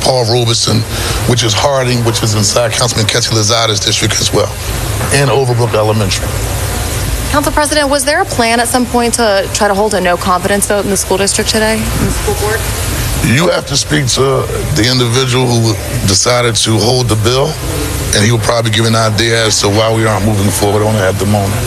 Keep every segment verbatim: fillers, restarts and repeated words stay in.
Paul Robeson, which is Harding, which is inside Councilman Ketchy Lozada's district as well, and Overbrook Elementary. Council President, was there a plan at some point to try to hold a no confidence vote in the school district today, in the school board? You have to speak to the individual who decided to hold the bill, and he will probably give an idea as to why we aren't moving forward on it at the moment.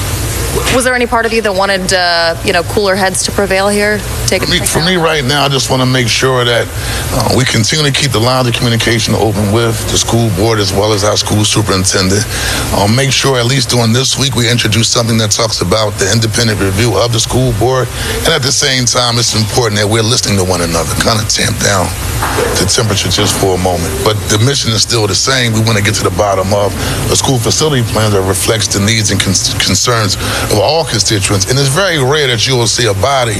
Was there any part of you that wanted, uh, you know, cooler heads to prevail here? Take for me, for me right now, I just want to make sure that uh, we continue to keep the lines of communication open with the school board as well as our school superintendent. Uh, make sure at least during this week we introduce something that talks about the independent review of the school board. And at the same time, it's important that we're listening to one another, kind of tamp down the temperature just for a moment. But the mission is still the same. We want to get to the bottom of a school facility plan that reflects the needs and con- concerns of all constituents. And it's very rare that you will see a body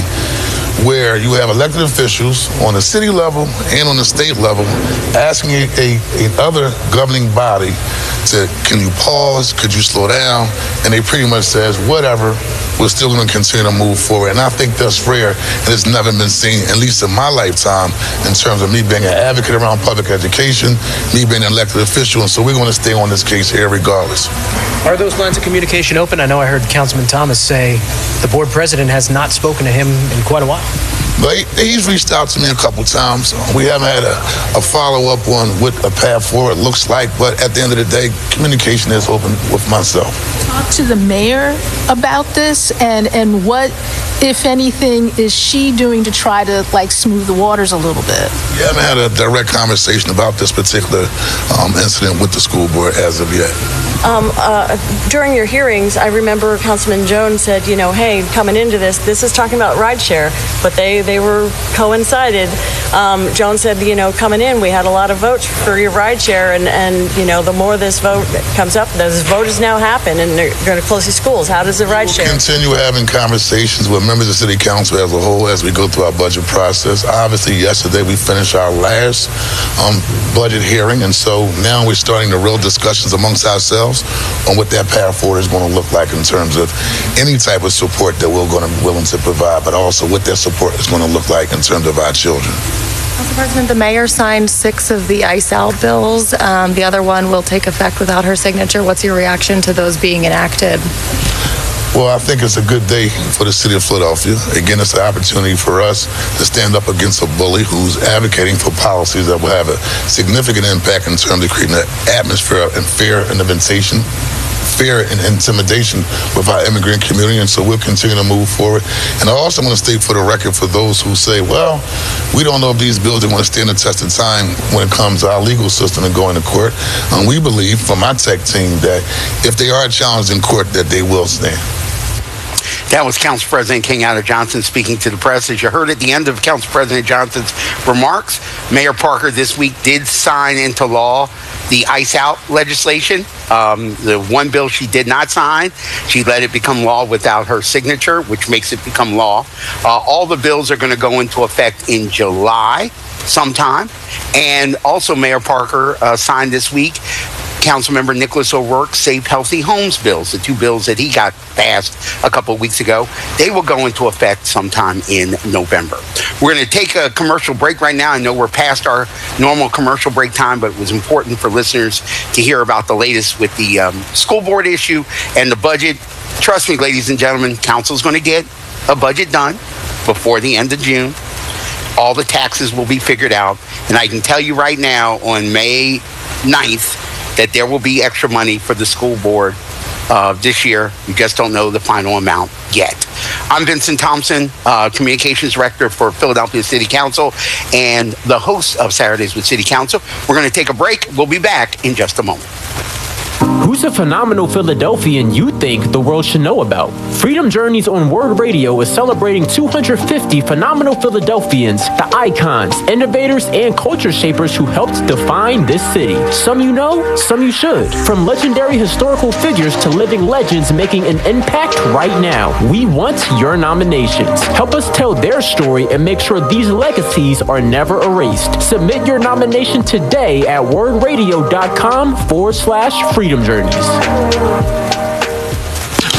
where you have elected officials on the city level and on the state level asking a, a, a other governing body to, can you pause, could you slow down? And they pretty much says, whatever, we're still going to continue to move forward. And I think that's rare, and it's never been seen, at least in my lifetime, in terms of me being an advocate around public education, me being an elected official, and so we're going to stay on this case here regardless. Are those lines of communication open? I know I heard Councilman Thomas say the board president has not spoken to him in quite a while. But he's reached out to me a couple times. We haven't had a, a follow-up on what a path forward looks like, but at the end of the day, communication is open with myself. Talk to the mayor about this, and, and what, if anything, is she doing to try to, like, smooth the waters a little bit? We haven't had a direct conversation about this particular um, incident with the school board as of yet. Um, uh, during your hearings, I remember Councilman Jones said, you know, hey, coming into this, this is talking about rideshare, but they, they were coincided. Um, Jones said, you know, coming in, we had a lot of votes for your rideshare, and, and you know, the more this vote comes up, this vote has now happened, and they're going to close these schools. How does the rideshare? We'll continue having conversations with members of City Council as a whole as we go through our budget process. Obviously, yesterday we finished our last um, budget hearing, and so now we're starting the real discussions amongst ourselves on what that path forward is going to look like in terms of any type of support that we're going to be willing to provide, but also what that support is going to look like in terms of our children. Council President, the mayor signed six of the ICE out bills. Um, the other one will take effect without her signature. What's your reaction to those being enacted? Well, I think it's a good day for the city of Philadelphia. Again, it's an opportunity for us to stand up against a bully who's advocating for policies that will have a significant impact in terms of creating an atmosphere of fear and intimidation, fear and intimidation with our immigrant community, and so we'll continue to move forward. And I also want to state for the record for those who say, well, we don't know if these bills are going to stand the test of time when it comes to our legal system and going to court. And we believe from our tech team that if they are challenged in court, that they will stand. That was Council President Kenyatta Johnson speaking to the press. As you heard at the end of Council President Johnson's remarks, Mayor Parker this week did sign into law the ICE out legislation. Um, the one bill she did not sign, she let it become law without her signature, which makes it become law. Uh, all the bills are going to go into effect in July sometime. And also Mayor Parker uh, signed this week Councilmember Nicholas O'Rourke's Safe Healthy Homes bills, the two bills that he got passed a couple of weeks ago. They will go into effect sometime in November. We're going to take a commercial break right now. I know we're past our normal commercial break time, but it was important for listeners to hear about the latest with the um, school board issue and the budget. Trust me, ladies and gentlemen, council's going to get a budget done before the end of June. All the taxes will be figured out. And I can tell you right now on May ninth, that there will be extra money for the school board uh, this year. We just don't know the final amount yet. I'm Vincent Thompson, uh, Communications Director for Philadelphia City Council and the host of Saturdays with City Council. We're going to take a break. We'll be back in just a moment. Who's a phenomenal Philadelphian you think the world should know about? Freedom Journeys on Word Radio is celebrating two hundred fifty phenomenal Philadelphians, the icons, innovators, and culture shapers who helped define this city. Some you know, some you should. From legendary historical figures to living legends making an impact right now. We want your nominations. Help us tell their story and make sure these legacies are never erased. Submit your nomination today at wordradio.com forward slash Freedom Journeys.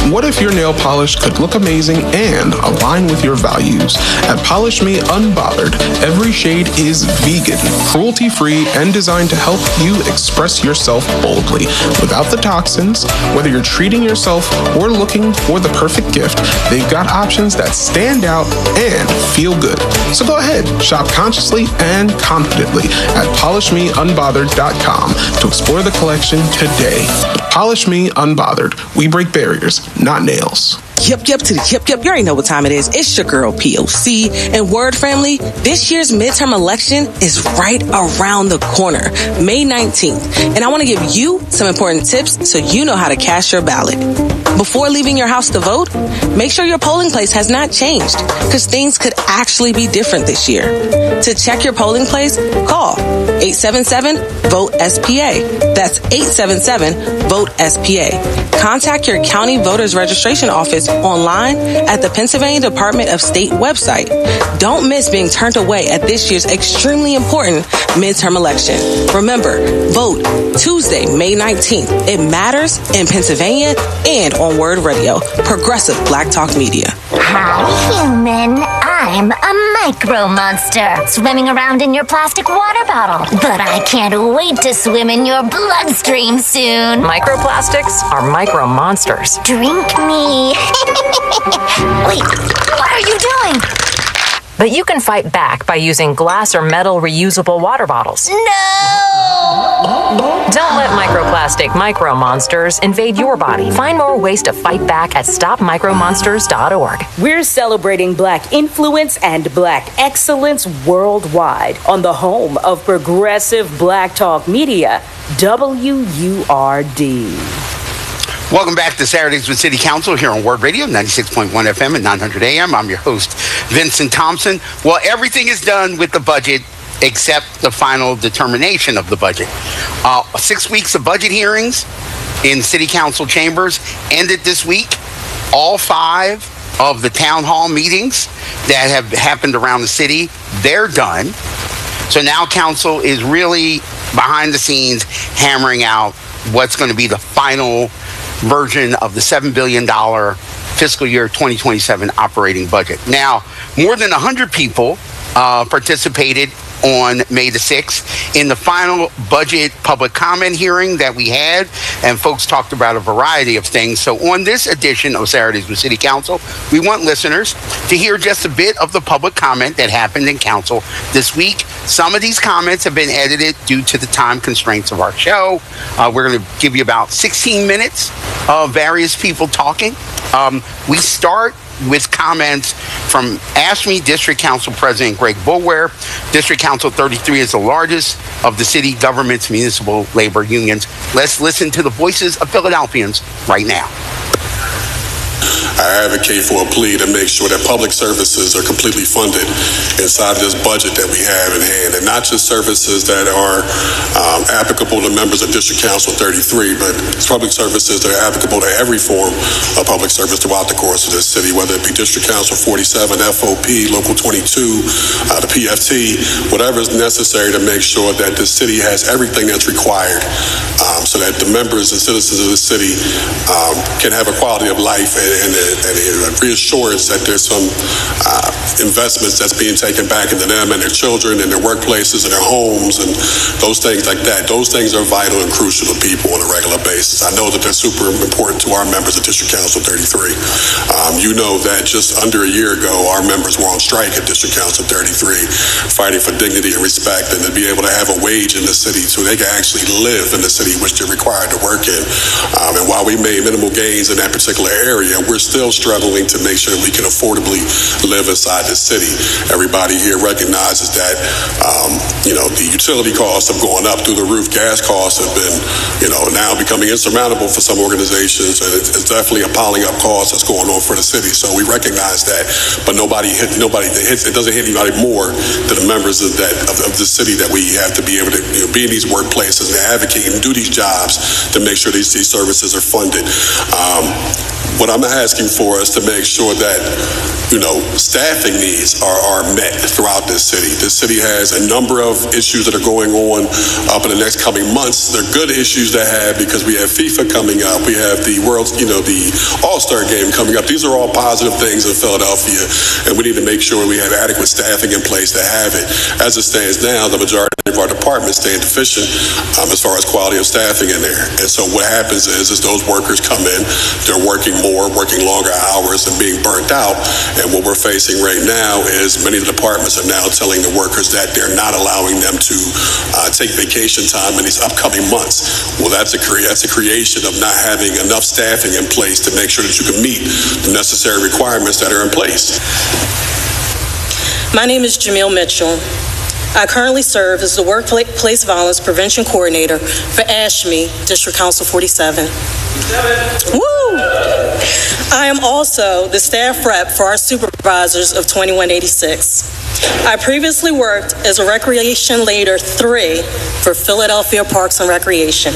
What if your nail polish could look amazing and align with your values? At Polish Me Unbothered, every shade is vegan, cruelty-free, and designed to help you express yourself boldly without the toxins. Whether you're treating yourself or looking for the perfect gift, they've got options that stand out and feel good. So go ahead, shop consciously and confidently at polish me unbothered dot com to explore the collection today. Polish Me Unbothered. We break barriers, not nails. Yep, yep to the yep, yep. You already know what time it is. It's your girl, P O C. And Word Family, this year's midterm election is right around the corner, May nineteenth. And I want to give you some important tips so you know how to cast your ballot. Before leaving your house to vote, make sure your polling place has not changed, because things could actually be different this year. To check your polling place, call eight seven seven, vote S P A. That's eight seven seven, vote S P A. Contact your county voters registration office online at the Pennsylvania Department of State website. Don't miss being turned away at this year's extremely important midterm election. Remember, vote Tuesday, May nineteenth. It matters in Pennsylvania and on Word Radio, Progressive Black Talk Media. Hi, human. I'm a micro monster swimming around in your plastic water bottle. But I can't wait to swim in your bloodstream soon. Microplastics are micro monsters. Drink me. Wait, what are you doing? But you can fight back by using glass or metal reusable water bottles. No! Don't let microplastic micro monsters invade your body. Find more ways to fight back at stop micro monsters dot org. We're celebrating Black influence and Black excellence worldwide on the home of Progressive Black Talk Media, W U R D. Welcome back to Saturdays with City Council here on Word Radio, ninety-six point one F M and nine hundred A M. I'm your host, Vincent Thompson. Well, everything is done with the budget except the final determination of the budget. Uh, six weeks of budget hearings in City Council chambers ended this week. All five of the town hall meetings that have happened around the city, they're done. So now council is really behind the scenes hammering out what's going to be the final version of the seven billion dollars fiscal year twenty twenty-seven operating budget. Now, more than one hundred people uh, participated on May the sixth in the final budget public comment hearing that we had, and folks talked about a variety of things. So on this edition of Saturdays with City Council, we want listeners to hear just a bit of the public comment that happened in council this week. Some of these comments have been edited due to the time constraints of our show. Uh, we're going to give you about sixteen minutes of various people talking. Um, we start with comments from AFSCME District Council President Greg Boulware. District Council thirty-three is the largest of the city government's municipal labor unions. Let's listen to the voices of Philadelphians right now. I advocate for a plea to make sure that public services are completely funded inside this budget that we have in hand, and not just services that are um, applicable to members of District Council thirty-three, but public services that are applicable to every form of public service throughout the course of this city, whether it be District Council forty-seven, F O P, Local twenty-two, uh, the P F T, whatever is necessary to make sure that the city has everything that's required um, so that the members and citizens of the city um, can have a quality of life and, and and it reassures that there's some uh, investments that's being taken back into them and their children and their workplaces and their homes and those things like that. Those things are vital and crucial to people on a regular basis. I know that they're super important to our members of District Council thirty-three. Um, you know that just under a year ago, our members were on strike at District Council thirty-three, fighting for dignity and respect and to be able to have a wage in the city so they can actually live in the city which they're required to work in. Um, and while we made minimal gains in that particular area, we're still still struggling to make sure we can affordably live inside the city. Everybody here recognizes that, um, you know, the utility costs have gone up through the roof. Gas costs have been, you know, now becoming insurmountable for some organizations. And it's definitely a piling up cost that's going on for the city. So we recognize that, but nobody hit, nobody it, hits, it doesn't hit anybody more than the members of that of, of the city that we have to be able to, you know, be in these workplaces and advocate and do these jobs to make sure these, these services are funded. Um, what I'm asking pressing for us to make sure that, you know, staffing needs are, are met throughout this city. This city has a number of issues that are going on up in the next coming months. They're good issues to have because we have FIFA coming up. We have the World, you know, the All-Star game coming up. These are all positive things in Philadelphia, and we need to make sure we have adequate staffing in place to have it. As it stands now, the majority of our departments stay deficient um, as far as quality of staffing in there. And so what happens is, is those workers come in, they're working more, working longer hours and being burnt out. And what we're facing right now is many of the departments are now telling the workers that they're not allowing them to uh, take vacation time in these upcoming months. Well, that's a, cre- that's a creation of not having enough staffing in place to make sure that you can meet the necessary requirements that are in place. My name is Jamil Mitchell. I currently serve as the Workplace Violence Prevention Coordinator for ASHME, District Council forty-seven. Woo! I am also the staff rep for our supervisors of twenty-one eighty-six. I previously worked as a Recreation Leader three for Philadelphia Parks and Recreation.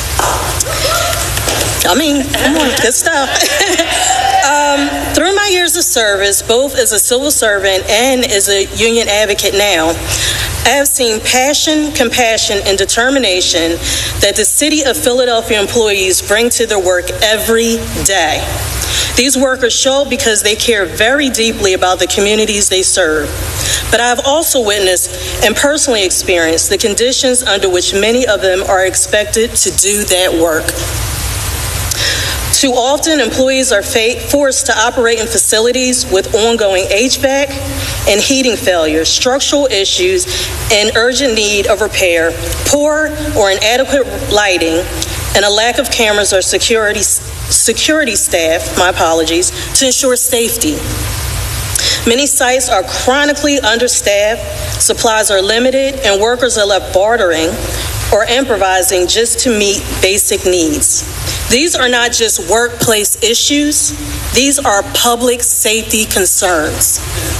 I mean, come on, good stuff. um, through my years of service, both as a civil servant and as a union advocate now, I have seen passion, compassion, and determination that the City of Philadelphia employees bring to their work every day. These workers show up because they care very deeply about the communities they serve. But I have also witnessed and personally experienced the conditions under which many of them are expected to do that work. Too often, employees are fa- forced to operate in facilities with ongoing H V A C and heating failures, structural issues, and urgent need of repair, poor or inadequate lighting, and a lack of cameras or security, security staff, my apologies, to ensure safety. Many sites are chronically understaffed, supplies are limited, and workers are left bartering or improvising just to meet basic needs. These are not just workplace issues, these are public safety concerns.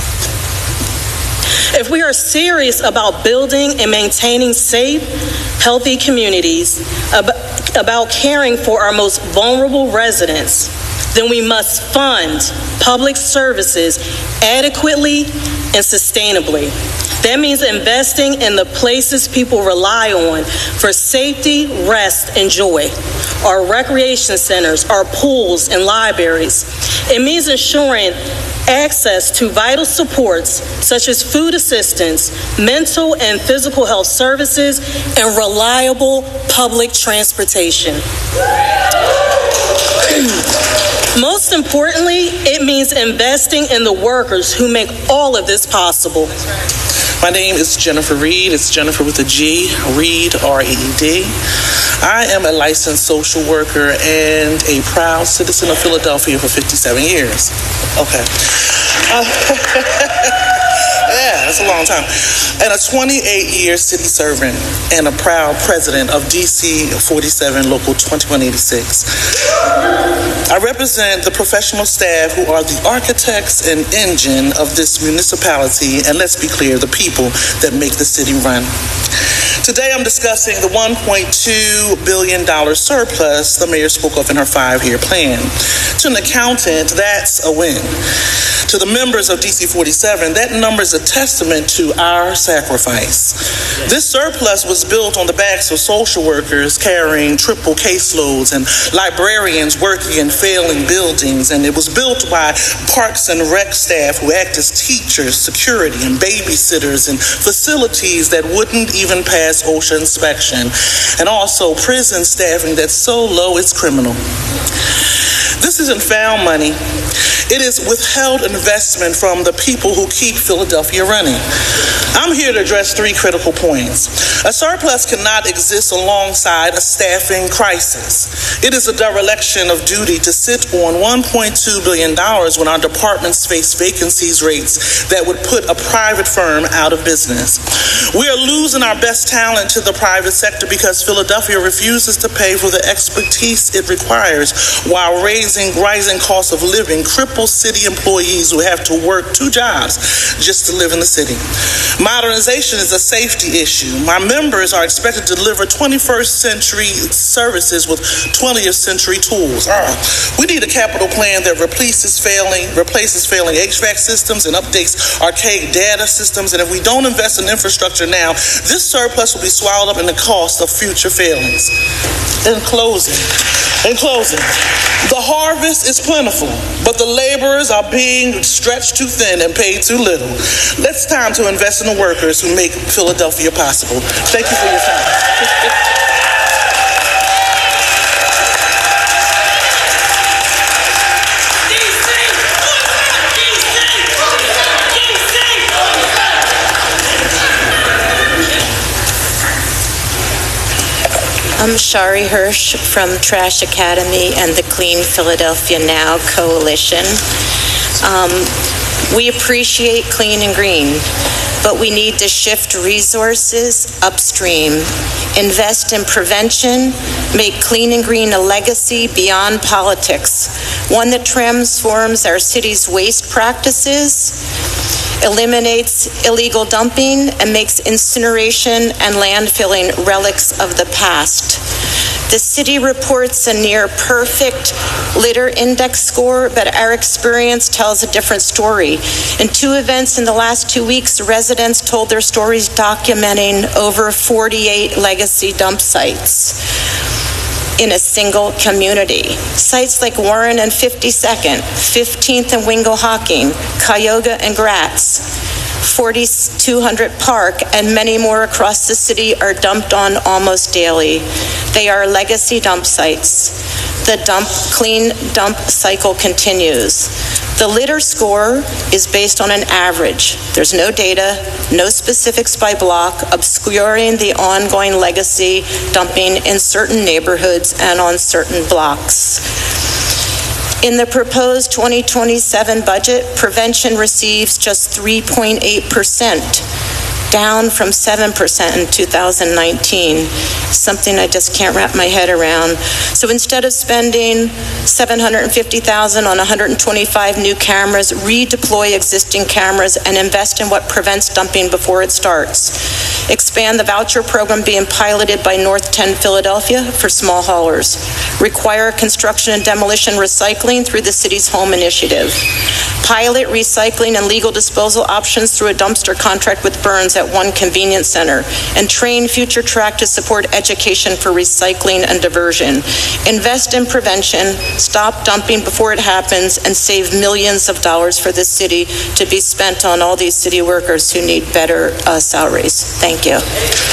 If we are serious about building and maintaining safe, healthy communities, ab- about caring for our most vulnerable residents, then we must fund public services adequately and sustainably. That means investing in the places people rely on for safety, rest, and joy. Our recreation centers, our pools, and libraries. It means ensuring access to vital supports such as food assistance, mental and physical health services, and reliable public transportation. Most importantly, it means investing in the workers who make all of this possible. My name is Jennifer Reed. It's Jennifer with a G, Reed, R E E D. I am a licensed social worker and a proud citizen of Philadelphia for fifty-seven years. Okay. Uh, yeah, that's a long time. And a twenty-eight year city servant and a proud president of D C forty-seven Local twenty-one eighty-six. I represent the professional staff who are the architects and engine of this municipality, and let's be clear, the people that make the city run. Today I'm discussing the one point two billion dollars surplus the mayor spoke of in her five-year plan. To an accountant, that's a win. To the members of D C forty-seven, that number is a testament to our sacrifice. This surplus was built on the backs of social workers carrying triple caseloads and librarians working in failing buildings, and it was built by Parks and Rec staff who act as teachers, security, and babysitters in facilities that wouldn't even pass OSHA inspection, and also prison staffing that's so low it's criminal. This isn't found money. It is withheld investment from the people who keep Philadelphia running. I'm here to address three critical points. A surplus cannot exist alongside a staffing crisis. It is a dereliction of duty to sit on one point two billion dollars when our departments face vacancies rates that would put a private firm out of business. We are losing our best talent talent to the private sector because Philadelphia refuses to pay for the expertise it requires while raising rising costs of living cripple city employees who have to work two jobs just to live in the city. Modernization is a safety issue. My members are expected to deliver twenty-first century services with twentieth century tools. Uh, we need a capital plan that replaces failing, replaces failing H V A C systems and updates archaic data systems. And if we don't invest in infrastructure now, this surplus will be swallowed up in the cost of future failings. In closing, in closing, the harvest is plentiful, but the laborers are being stretched too thin and paid too little. It's time to invest in the workers who make Philadelphia possible. Thank you for your time. I'm Shari Hirsch from Trash Academy and the Clean Philadelphia Now Coalition. Um, we appreciate clean and green, but we need to shift resources upstream, invest in prevention, make clean and green a legacy beyond politics, one that transforms our city's waste practices, eliminates illegal dumping, and makes incineration and landfilling relics of the past. The city reports a near perfect litter index score, but our experience tells a different story. In two events in the last two weeks, residents told their stories documenting over forty-eight legacy dump sites in a single community. Sites like Warren and fifty-second, fifteenth and Wingo-Hocking, Cuyahoga and Gratz, forty-two hundred Park, and many more across the city are dumped on almost daily. They are legacy dump sites. The dump clean dump cycle continues. The litter score is based on an average. There's no data, no specifics by block, obscuring the ongoing legacy dumping in certain neighborhoods and on certain blocks. In the proposed twenty twenty-seven budget, prevention receives just three point eight percent, down from seven percent in two thousand nineteen, something I just can't wrap my head around. So instead of spending seven hundred fifty thousand dollars on one hundred twenty-five new cameras, redeploy existing cameras and invest in what prevents dumping before it starts. Expand the voucher program being piloted by North ten Philadelphia for small haulers. Require construction and demolition recycling through the city's home initiative. Pilot recycling and legal disposal options through a dumpster contract with Burns at one convenience center, and train Future Track to support education for recycling and diversion. Invest in prevention, stop dumping before it happens, and save millions of dollars for the city to be spent on all these city workers who need better uh, salaries. Thank you.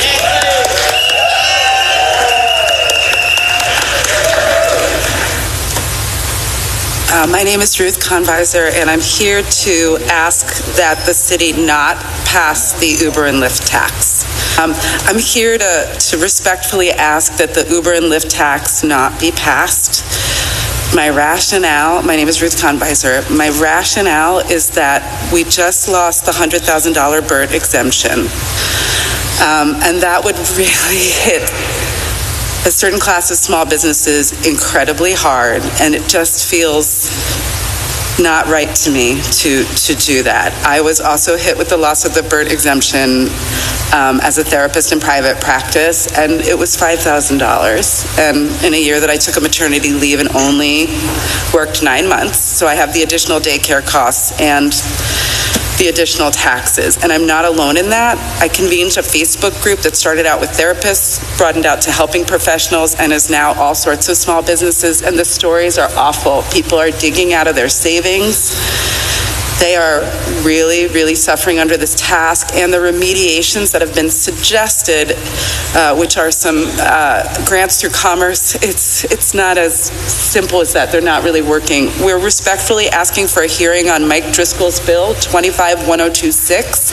Uh, my name is Ruth Conviser, and I'm here to ask that the city not pass the Uber and Lyft tax. Um, I'm here to, to respectfully ask that the Uber and Lyft tax not be passed. My rationale, my name is Ruth Conviser, my rationale is that we just lost the one hundred thousand dollars B I R T exemption, um, and that would really hit a certain class of small businesses incredibly hard, and it just feels not right to me to to do that. I was also hit with the loss of the B I R T exemption um, as a therapist in private practice, and it was five thousand dollars. And in a year that I took a maternity leave and only worked nine months, so I have the additional daycare costs and the additional taxes. And I'm not alone in that. I convened a Facebook group that started out with therapists, broadened out to helping professionals, and is now all sorts of small businesses. And the stories are awful. People are digging out of their savings. They are really, really suffering under this task, and the remediations that have been suggested, uh, which are some uh, grants through commerce, it's it's not as simple as that. They're not really working. We're respectfully asking for a hearing on Mike Driscoll's bill, twenty-five one oh two six.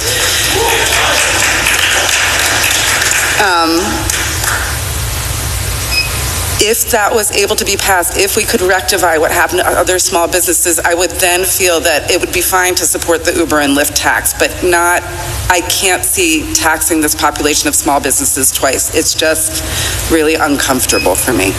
Um, if that was able to be passed, if we could rectify what happened to other small businesses, I would then feel that it would be fine to support the Uber and Lyft tax, but not, I can't see taxing this population of small businesses twice. It's just really uncomfortable for me.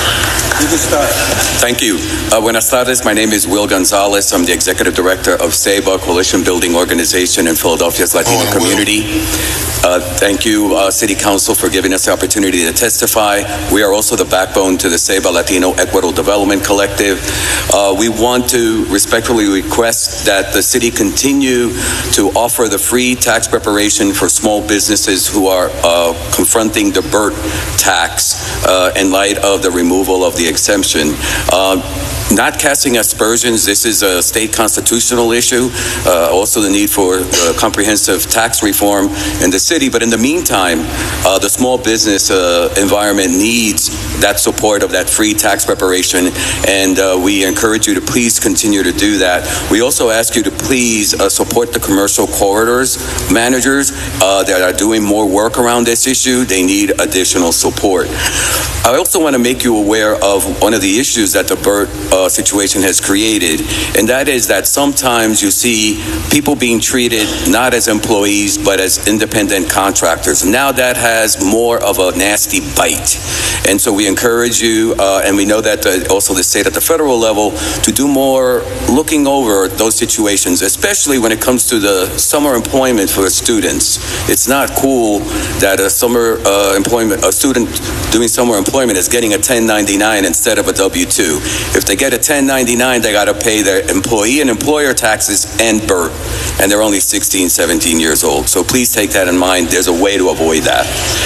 Thank you. Uh, buenas tardes. My name is Will Gonzalez. I'm the Executive Director of SEBA, Coalition Building Organization in Philadelphia's Latino oh, community. Uh, thank you, uh, City Council, for giving us the opportunity to testify. We are also the backbone to the SEBA Latino Equitable Development Collective. Uh, we want to respectfully request that the city continue to offer the free tax preparation for small businesses who are uh, confronting the B E R T tax uh, in light of the removal of the exemption. Uh, Not casting aspersions, this is a state constitutional issue, uh, also the need for uh, comprehensive tax reform in the city. But in the meantime, uh, the small business uh, environment needs that support of that free tax preparation, and uh, we encourage you to please continue to do that. We also ask you to please uh, support the commercial corridors managers uh, that are doing more work around this issue. They need additional support. I also want to make you aware of one of the issues that the B E R T uh, situation has created, and that is that sometimes you see people being treated not as employees but as independent contractors. Now that has more of a nasty bite, and so we encourage you, uh, and we know that the, also the state at the federal level, to do more looking over those situations, especially when it comes to the summer employment for students. It's not cool that a summer uh, employment, a student doing summer employment is getting a ten ninety-nine instead of a W two. If they get a ten ninety-nine, they got to pay their employee and employer taxes and B E R T, and they're only sixteen, seventeen years old. So please take that in mind. There's a way to avoid that.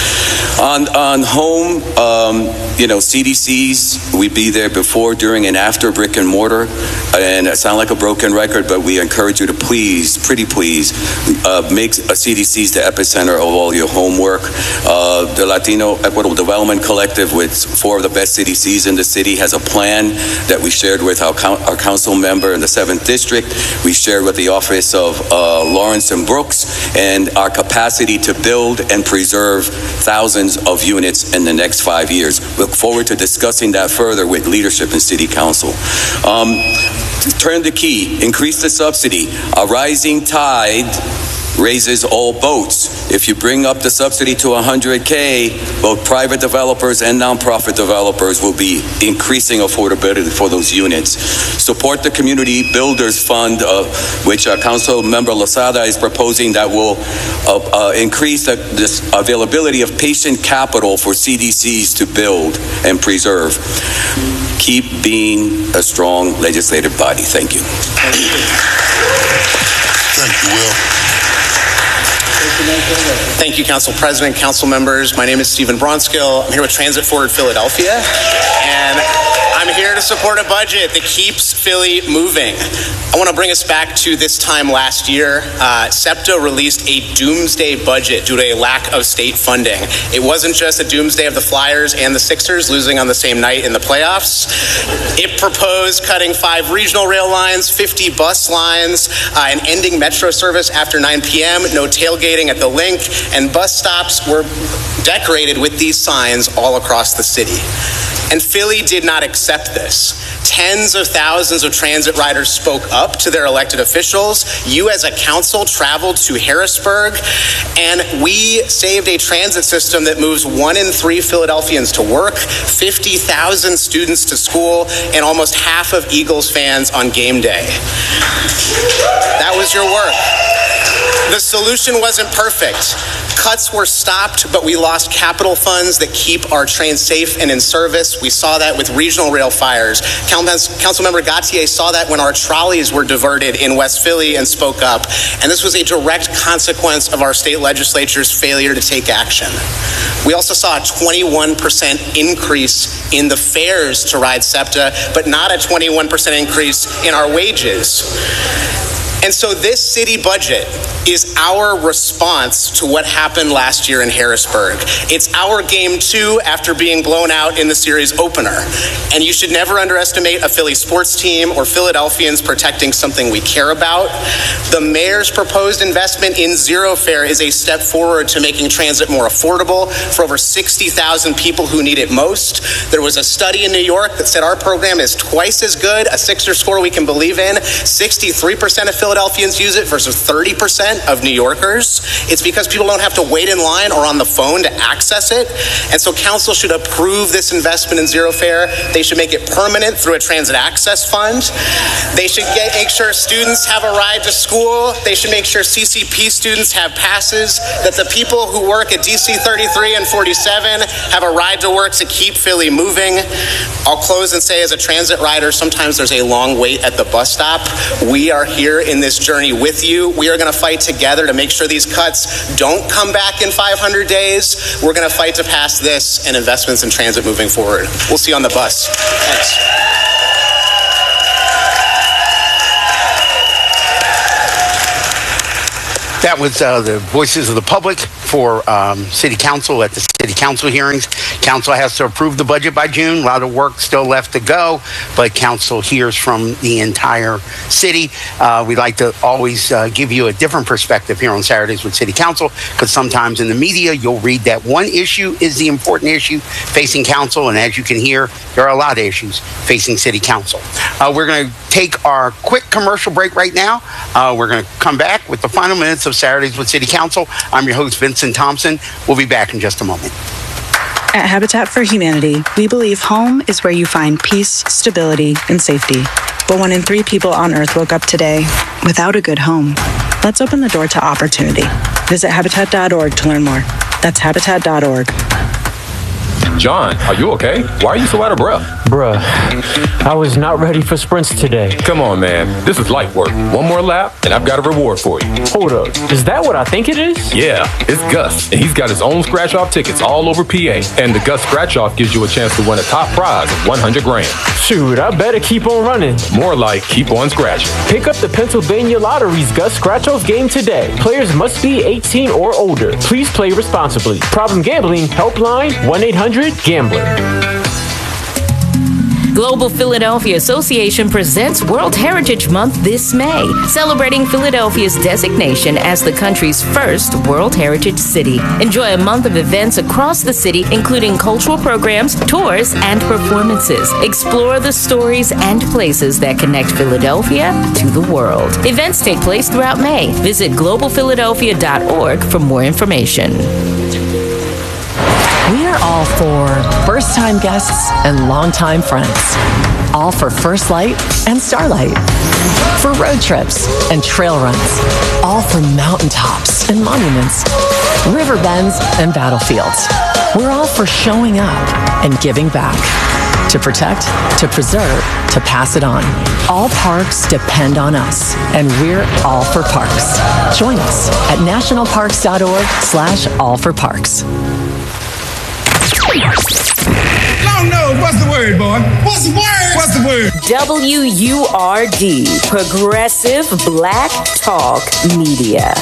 On on home, um, you know, C D Cs, we be there before, during, and after brick and mortar. And I sound like a broken record, but we encourage you to please, pretty please, uh, make a C D Cs the epicenter of all your homework. Uh, the Latino Equitable Development Collective, with four of the best C D Cs in the city, has a plan that we shared with our, our council member in the seventh District. We shared with the Office of uh, Lawrence and Brooks, and our capacity to build and preserve thousands of units in the next five years. Look forward to discussing that further with leadership and City Council. Um, turn the key, increase the subsidy. A rising tide raises all boats. If you bring up the subsidy to one hundred K, both private developers and nonprofit developers will be increasing affordability for those units. Support the Community Builders Fund, uh, which uh, Council Member Lozada is proposing, that will uh, uh, increase the this availability of patient capital for C D Cs to build and preserve. Keep being a strong legislative body. Thank you. Thank you, Thank you Will. Thank you, Council President, Council members. My name is Stephen Bronskill. I'm here with Transit Forward Philadelphia, and I'm here to support a budget that keeps Philly moving. I want to bring us back to this time last year. Uh, SEPTA released a doomsday budget due to a lack of state funding. It wasn't just a doomsday of the Flyers and the Sixers losing on the same night in the playoffs. It proposed cutting five regional rail lines, fifty bus lines, uh, and ending metro service after nine p.m., no tailgating at the Link, and bus stops were decorated with these signs all across the city. And Philly did not accept this. Tens of thousands of transit riders spoke up to their elected officials. You as a council traveled to Harrisburg, and we saved a transit system that moves one in three Philadelphians to work, fifty thousand students to school, and almost half of Eagles fans on game day. That was your work. The solution wasn't perfect. Cuts were stopped, but we lost capital funds that keep our trains safe and in service. We saw that with regional rail fires. Councilmember Gautier saw that when our trolleys were diverted in West Philly and spoke up. And this was a direct consequence of our state legislature's failure to take action. We also saw a twenty-one percent increase in the fares to ride SEPTA, but not a twenty-one percent increase in our wages. And so this city budget is our response to what happened last year in Harrisburg. It's our game two after being blown out in the series opener. And you should never underestimate a Philly sports team or Philadelphians protecting something we care about. The mayor's proposed investment in Zero Fare is a step forward to making transit more affordable for over sixty thousand people who need it most. There was a study in New York that said our program is twice as good, a Sixer score we can believe in. sixty-three percent of Philadelphians use it versus thirty percent of New Yorkers. It's because people don't have to wait in line or on the phone to access it. And so council should approve this investment in Zero Fare. They should make it permanent through a transit access fund. They should get, make sure students have a ride to school. They should make sure C C P students have passes, that the people who work at D C thirty-three and forty-seven have a ride to work to keep Philly moving. I'll close and say, as a transit rider, sometimes there's a long wait at the bus stop. We are here in this journey with you. We are going to fight together to make sure these cuts don't come back in five hundred days. We're going to fight to pass this and investments in transit moving forward. We'll see you on the bus. Thanks. That was uh, the voices of the public for um, City Council at the City Council hearings. Council has to approve the budget by June. A lot of work still left to go, but Council hears from the entire city. Uh, we like to always uh, give you a different perspective here on Saturdays with City Council, because sometimes in the media you'll read that one issue is the important issue facing Council, and as you can hear, there are a lot of issues facing City Council. Uh, we're going to take our quick commercial break right now. Uh, we're going to come back with the final minutes of Saturdays with City Council. I'm your host, Vincent Thompson. We'll be back in just a moment. At Habitat for Humanity, we believe home is where you find peace, stability, and safety. But one in three people on Earth woke up today without a good home. Let's open the door to opportunity. Visit habitat dot org to learn more. That's habitat dot org. John, are you okay? Why are you so out of breath? Bruh, I was not ready for sprints today. Come on, man. This is light work. One more lap, and I've got a reward for you. Hold up. Is that what I think it is? Yeah, it's Gus, and he's got his own scratch-off tickets all over P A. And the Gus scratch-off gives you a chance to win a top prize of one hundred grand. Shoot, I better keep on running. More like keep on scratching. Pick up the Pennsylvania Lottery's Gus Scratch-Off game today. Players must be eighteen or older. Please play responsibly. Problem gambling, helpline one eight hundred gambler. Global Philadelphia Association presents World Heritage Month this May, celebrating Philadelphia's designation as the country's first World Heritage City. Enjoy a month of events across the city, including cultural programs, tours, and performances. Explore the stories and places that connect Philadelphia to the world. Events take place throughout May. Visit global philadelphia dot org for more information. We are all for first-time guests and longtime friends. All for First Light and Starlight. For road trips and trail runs. All for mountaintops and monuments. River bends and battlefields. We're all for showing up and giving back. To protect, to preserve, to pass it on. All parks depend on us, and we're all for parks. Join us at national parks dot org slash all for parks. Long nose, what's the word, boy? What's the word? What's the word? W U R D, Progressive Black Talk Media.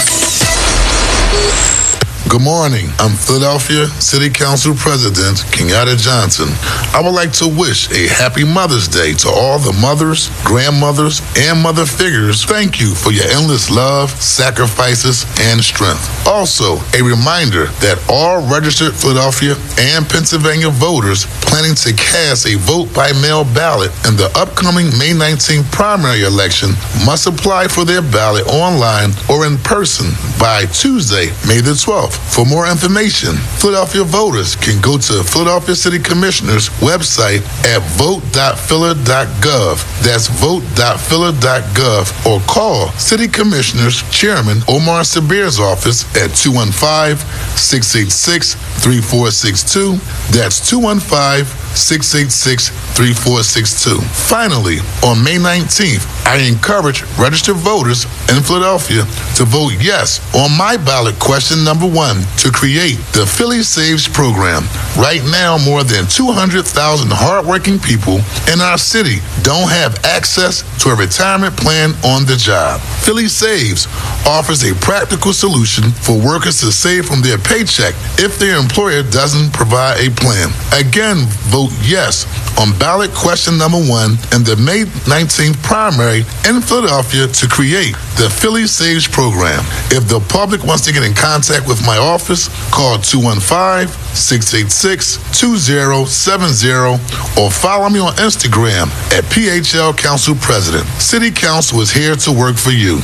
Good morning. I'm Philadelphia City Council President Kenyatta Johnson. I would like to wish a happy Mother's Day to all the mothers, grandmothers, and mother figures. Thank you for your endless love, sacrifices, and strength. Also, a reminder that all registered Philadelphia and Pennsylvania voters planning to cast a vote by mail ballot in the upcoming May nineteenth primary election must apply for their ballot online or in person by Tuesday, May the twelfth. For more information, Philadelphia voters can go to Philadelphia City Commissioner's website at vote dot phila dot gov. That's vote dot phila dot gov, or call City Commissioner's Chairman Omar Sabir's office at two one five, six eight six, three four six two. That's two one five, six eight six, three four six two. Finally, on May nineteenth, I encourage registered voters in Philadelphia to vote yes on my ballot question number one to create the Philly Saves program. Right now, more than two hundred thousand hardworking people in our city don't have access to a retirement plan on the job. Philly Saves offers a practical solution for workers to save from their paycheck if their employer doesn't provide a plan. Again, vote yes on ballot question number one in the May nineteenth primary in Philadelphia to create the Philly Saves program. If the public wants to get in contact with my office, call two one five, six eight six, two zero seven zero or follow me on Instagram at P H L Council President. City Council is here to work for you.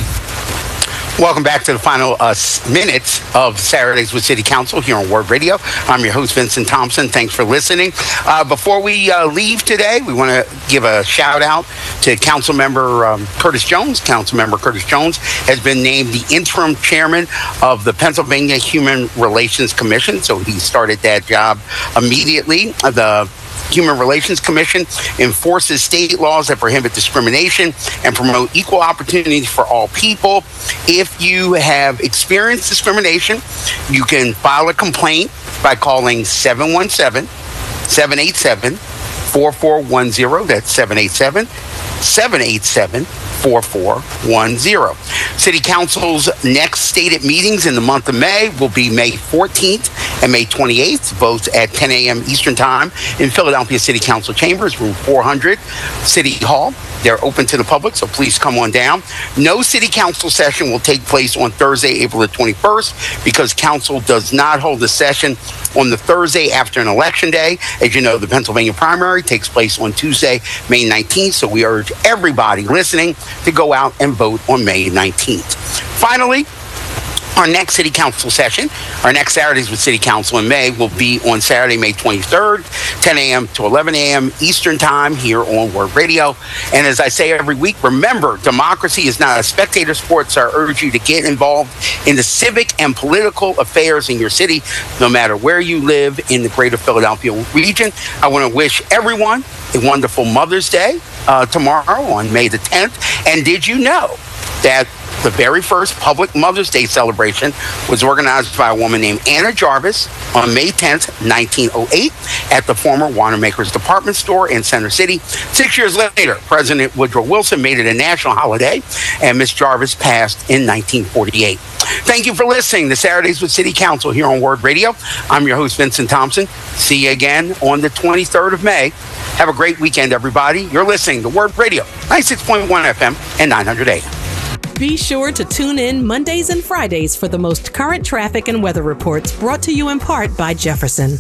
Welcome back to the final uh, minutes of Saturdays with City Council here on Word Radio. I'm your host, Vincent Thompson. Thanks for listening. Uh, before we uh, leave today, we want to give a shout out to Council Member um, Curtis Jones. Council Member Curtis Jones has been named the interim chairman of the Pennsylvania Human Relations Commission. So he started that job immediately. The Human Relations Commission enforces state laws that prohibit discrimination and promote equal opportunities for all people. If you have experienced discrimination, you can file a complaint by calling seven one seven, seven eight seven, four four one zero. That's seven eight seven, seven eight seven, four four one zero. City Council's next stated meetings in the month of May will be May fourteenth and May twenty-eighth, both at ten a.m. Eastern Time in Philadelphia City Council Chambers, room four hundred, City Hall. They're open to the public, so please come on down. No City Council session will take place on Thursday, April the twenty-first, because Council does not hold a session on the Thursday after an election day. As you know, the Pennsylvania primary takes place on Tuesday, May nineteenth, so we urge everybody listening to go out and vote on May nineteenth. Finally, our next City Council session, our next Saturdays with City Council in May, will be on Saturday, May twenty-third, ten a.m. to eleven a.m. Eastern Time here on Word Radio. And as I say every week, remember, democracy is not a spectator sport, so I urge you to get involved in the civic and political affairs in your city, no matter where you live in the greater Philadelphia region. I want to wish everyone a wonderful Mother's Day uh, tomorrow on May the tenth. And did you know that the very first public Mother's Day celebration was organized by a woman named Anna Jarvis on May tenth, nineteen oh eight, at the former Wanamaker's department store in Center City. Six years later, President Woodrow Wilson made it a national holiday, and Miss Jarvis passed in nineteen forty-eight. Thank you for listening to Saturdays with City Council here on Word Radio. I'm your host, Vincent Thompson. See you again on the twenty-third of May. Have a great weekend, everybody. You're listening to Word Radio, ninety-six point one F M and nine hundred A M. Be sure to tune in Mondays and Fridays for the most current traffic and weather reports, brought to you in part by Jefferson.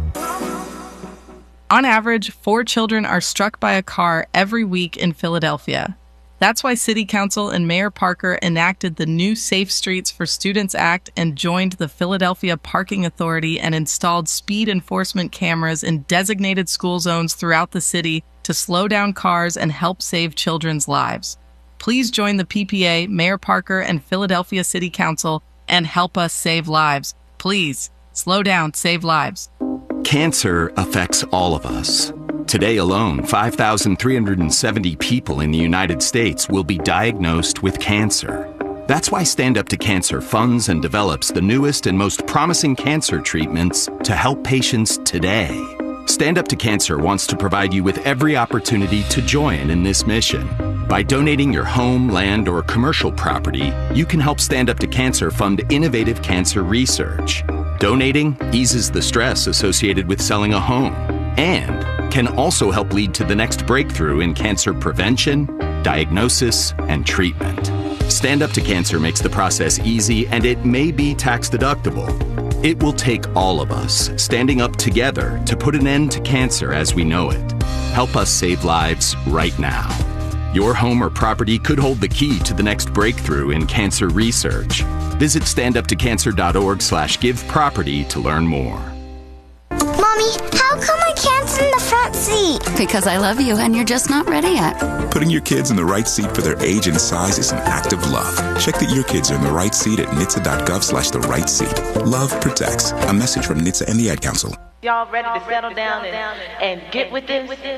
On average, four children are struck by a car every week in Philadelphia. That's why City Council and Mayor Parker enacted the new Safe Streets for Students Act and joined the Philadelphia Parking Authority and installed speed enforcement cameras in designated school zones throughout the city to slow down cars and help save children's lives. Please join the P P A, Mayor Parker, and Philadelphia City Council and help us save lives. Please, slow down, save lives. Cancer affects all of us. Today alone, five thousand three hundred seventy people in the United States will be diagnosed with cancer. That's why Stand Up to Cancer funds and develops the newest and most promising cancer treatments to help patients today. Stand Up to Cancer wants to provide you with every opportunity to join in this mission. By donating your home, land, or commercial property, you can help Stand Up to Cancer fund innovative cancer research. Donating eases the stress associated with selling a home and can also help lead to the next breakthrough in cancer prevention, diagnosis, and treatment. Stand Up to Cancer makes the process easy, and it may be tax deductible. It will take all of us standing up together to put an end to cancer as we know it. Help us save lives right now. Your home or property could hold the key to the next breakthrough in cancer research. Visit standuptocancer.org slash give property to learn more. Mommy, how come I can't sit in the front seat? Because I love you and you're just not ready yet. Putting your kids in the right seat for their age and size is an act of love. Check that your kids are in the right seat at N H T S A dot gov slash the right seat. Love protects. A message from N H T S A and the Ad Council. Y'all ready to settle down and, and get with this?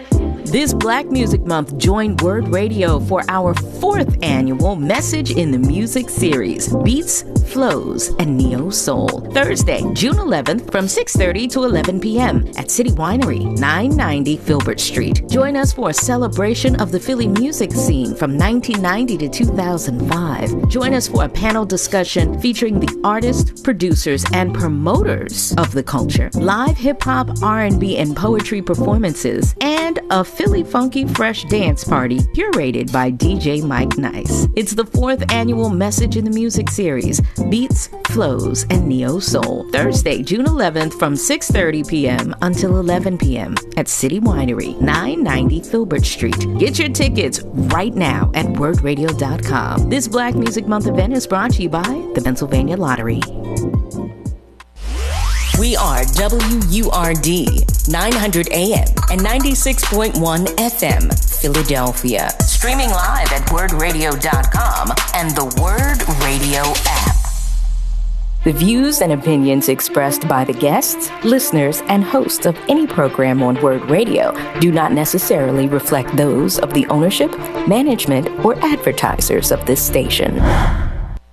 This Black Music Month, join Word Radio for our fourth annual Message in the Music series, Beats, Flows, and Neo Soul. Thursday, June eleventh from six thirty to eleven p.m. at City Winery, nine ninety Filbert Street. Join us for a celebration of the Philly music scene from nineteen ninety to two thousand five. Join us for a panel discussion featuring the artists, producers, and promoters of the culture, live hip-hop, R and B, and poetry performances, and a Philly Funky Fresh dance party curated by D J Mike Nice. It's the fourth annual Message in the Music series, Beats, Flows, and Neo Soul. Thursday, June eleventh from six thirty p.m. until eleven p.m. at City Winery, nine ninety Filbert Street. Get your tickets right now at word radio dot com. This Black Music Month event is brought to you by the Pennsylvania Lottery. We are W U R D, nine hundred A M and ninety-six point one F M, Philadelphia. Streaming live at word radio dot com and the Word Radio app. The views and opinions expressed by the guests, listeners, and hosts of any program on Word Radio do not necessarily reflect those of the ownership, management, or advertisers of this station.